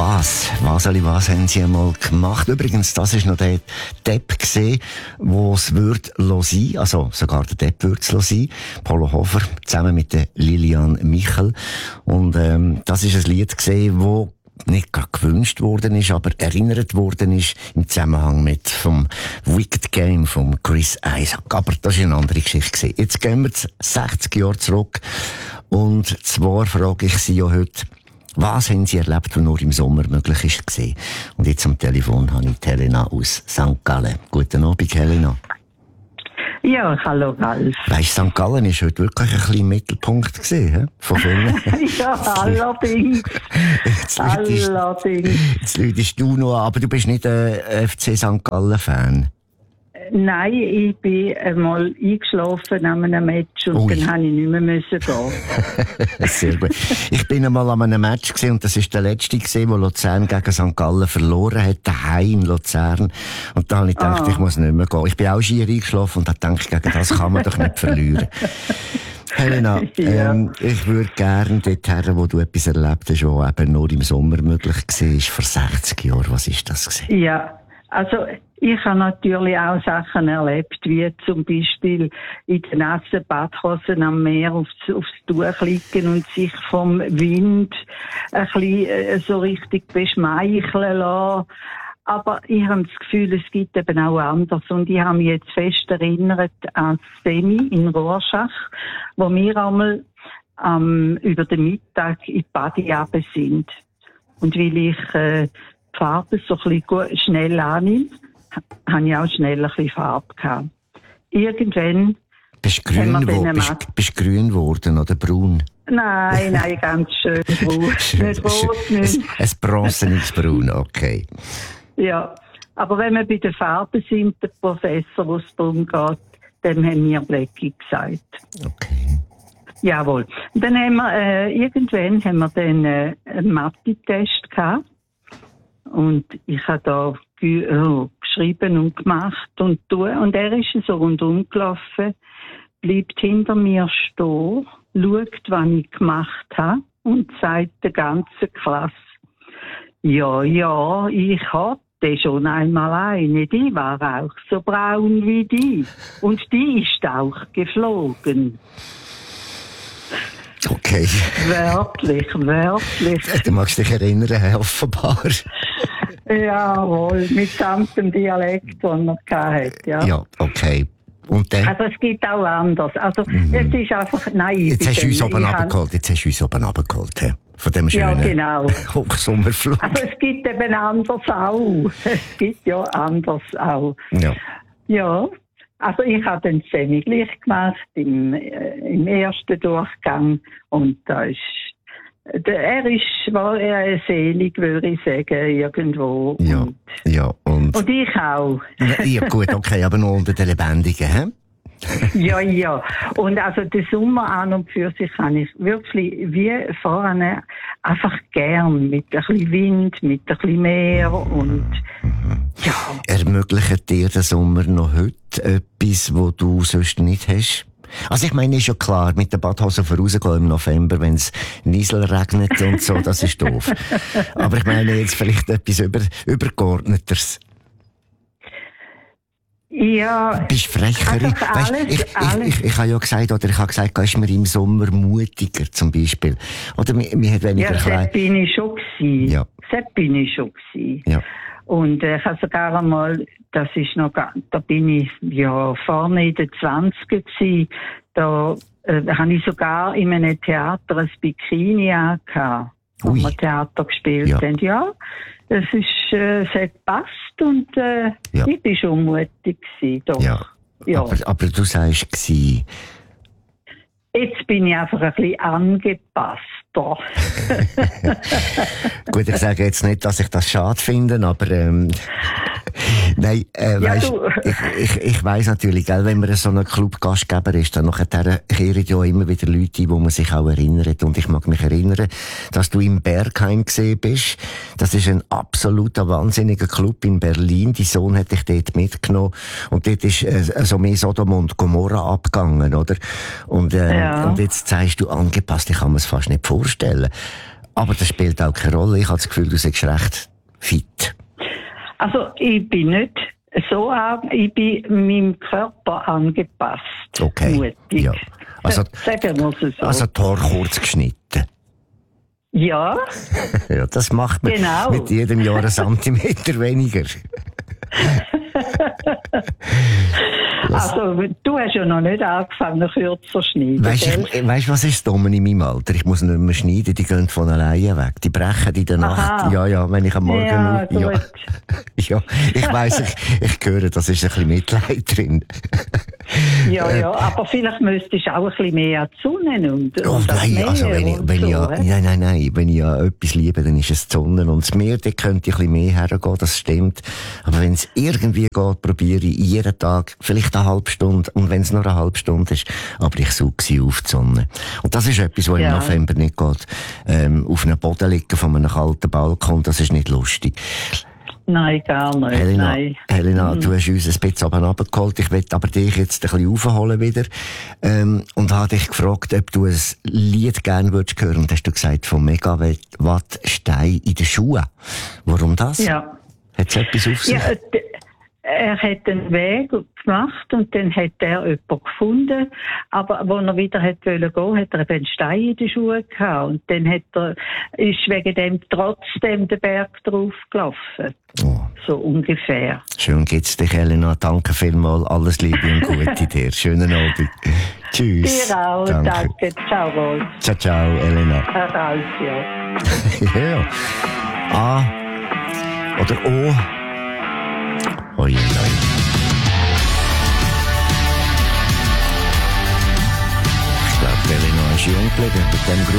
Was haben Sie einmal gemacht? Übrigens, das ist noch der Depp gesehen, wo es wird sein, also sogar der Depp wird es sein. Polo Hofer zusammen mit der Lilian Michel. Und das ist ein Lied gesehen, wo nicht gerade gewünscht worden ist, aber erinnert worden ist im Zusammenhang mit vom Wicked Game von Chris Isaak. Aber das ist eine andere Geschichte gewesen. Jetzt gehen wir 60 Jahre zurück. Und zwar frage ich Sie ja heute, was haben Sie erlebt, was nur im Sommer möglich ist gewesen? Und jetzt am Telefon habe ich Helena aus St. Gallen. Guten Abend, Helena. Ja, hallo Ralf. Weisst, St. Gallen ist heute wirklich ein bisschen Mittelpunkt gewesen, von vielen. Ja, allerdings. Jetzt läutest du noch an, aber du bist nicht ein FC St. Gallen-Fan. Nein, ich bin einmal eingeschlafen an einem Match und dann musste ich nicht mehr gehen. Sehr gut. Ich bin einmal an einem Match gesehen und das ist der letzte gesehen, wo Luzern gegen St. Gallen verloren hat, daheim in Luzern. Und da habe ich gedacht, ich muss nicht mehr gehen. Ich bin auch schier eingeschlafen und habe gedacht, gegen das kann man doch nicht verlieren. Helena, ich würde gerne dorthin, wo du etwas erlebt hast, was eben nur im Sommer möglich war, vor 60 Jahren. Was ist das gewesen? Ja, also ich habe natürlich auch Sachen erlebt, wie zum Beispiel in den nassen Badhosen am Meer aufs Tuch liegen und sich vom Wind ein bisschen so richtig beschmeicheln lassen. Aber ich habe das Gefühl, es gibt eben auch anders. Und ich habe mich jetzt fest erinnert an das Semi in Rorschach, wo wir einmal über den Mittag in die Badi runter sind. Und weil ich die Farbe so ein bisschen schnell annehme, habe ich auch schnell ein bisschen Farbe gehabt. Irgendwann... Bist du grün geworden oder braun? Nein, ganz schön braun. Nicht rot, nicht. Ein bronzenes Braun, okay. Ja, aber wenn wir bei den Farben sind, der Professor, wo es darum geht, dem haben wir Blackie gesagt. Okay. Jawohl. Und dann haben wir, irgendwann haben wir dann einen Mathe-Test gehabt. Und ich habe da geschrieben und gemacht und tun. Und er ist so rundum gelaufen, bleibt hinter mir stehen, schaut, was ich gemacht habe und sagt der ganzen Klasse, ja, ich hatte schon einmal eine, die war auch so braun wie die. Und die ist auch geflogen. Okay. Wörtlich. Du magst dich erinnern, offenbar. Jawohl, mitsamt dem Dialekt, den er hatte, ja. Ja, okay. Und dann? Also es gibt auch anders. Also es ist einfach, nein. Jetzt hast du uns oben runtergeholt, he? Von dem schönen Hochsommerflug. Also es gibt eben anders auch. Es gibt ja anders auch. Ja. Also ich habe den Semi gleich gemacht im ersten Durchgang und da ist war selig, würde ich sagen, irgendwo. Und ich auch. Ja gut, okay, aber nur unter den Lebendigen, hä? Ja. Und also den Sommer an und für sich kann ich wirklich wie vorne einfach gern mit ein bisschen Wind, mit ein bisschen Meer und ja. Ermöglicht dir der Sommer noch heute etwas, was du sonst nicht hast? Also ich meine, ist ja klar, mit der Badhose vorausgehen im November, wenn es Niesel regnet und so, das ist doof. Aber ich meine jetzt vielleicht etwas übergeordneteres. Ja. Bist frecherin. Also ich habe ja gesagt, ist mir im Sommer mutiger, zum Beispiel. Oder mir hat weniger klein. Ja, das bin ich schon gewesen. Ja. Und ich habe sogar einmal, da bin ich vorne in den 20er gewesen, da habe ich sogar in einem Theater ein Bikini angehabt, wo wir Theater gespielt haben. Ja, es hat gepasst und ich war schon mutig gewesen, doch. Ja. Aber du sagst gewesen. Jetzt bin ich einfach ein bisschen angepasst. Gut, ich sage jetzt nicht, dass ich das schade finde, aber nein, weißt, ich weiss natürlich, gell, wenn man so ein Club-Gastgeber ist, dann kehren ja immer wieder Leute, wo man sich auch erinnert. Und ich mag mich erinnern, dass du im Berghain gesehen bist. Das ist ein absoluter wahnsinniger Club in Berlin. Dein Sohn hat dich dort mitgenommen. Und dort ist so mehr Sodom und Gomorra abgegangen, oder? Und jetzt sagst du angepasst, ich kann mir es fast nicht vorstellen. Aber das spielt auch keine Rolle. Ich habe das Gefühl, du bist recht fit. Also, ich bin nicht so ich bin meinem Körper angepasst. Okay. Mutig. Ja. Also, sagen wir es so. Also, die Haare kurz geschnitten. Ja. Ja, das macht man mit jedem Jahr einen Zentimeter weniger. Also, du hast ja noch nicht angefangen, kürzer zu schneiden. Weißt du, was ist das Dumme in meinem Alter? Ich muss nicht mehr schneiden, die gehen von alleine weg. Die brechen in der Nacht. Ja, wenn ich am Morgen... Ja, gut. Ja, ich weiss, ich höre, das ist ein bisschen Mitleid drin. Ja, aber vielleicht müsstest du auch ein bisschen mehr an die Sonne und nein, also wenn ich ja etwas liebe, dann ist es die Sonne und das Meer, da könnte ich ein bisschen mehr hergehen, das stimmt. Aber wenn es irgendwie geht, probiere ich jeden Tag, vielleicht eine halbe Stunde, und wenn es nur eine halbe Stunde ist, aber ich suche sie auf die Sonne. Und das ist etwas, was im November nicht geht. Auf einem Boden liegen von einem kalten Balkon, das ist nicht lustig. Nein, gar nicht. Helena, du hast uns ein bisschen oben runtergeholt. Ich will aber dich jetzt ein bisschen aufholen wieder. Und habe dich gefragt, ob du ein Lied gerne würdest hören. Und hast du gesagt, von Megawatt Stein in den Schuhen. Warum das? Ja. Hat es etwas auf sich? Ja, er hat einen Weg gemacht und dann hat er jemanden gefunden. Aber als er wieder gehen wollte, hat er einen Stein in den Schuhen gehabt. Und dann ist wegen dem trotzdem der Berg draufgelaufen. Oh. So ungefähr. Schön geht's dich, Helena. Danke vielmals. Alles Liebe und Gute dir. Schönen Abend. Tschüss. Dir auch. Danke. Ciao, Rolf. Ciao, Helena. Ralf, ja. Ja. A oder O. Oi. Ich glaube, Helena ist jung geblieben mit dem Grund.